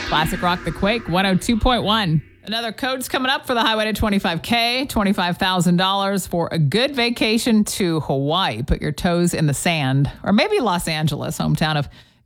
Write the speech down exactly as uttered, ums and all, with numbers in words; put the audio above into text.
Classic Rock The Quake, one oh two point one. Another code's coming up for the Highway to twenty-five K, twenty-five thousand dollars for a good vacation to Hawaii. Put your toes in the sand. Or maybe Los Angeles, hometown of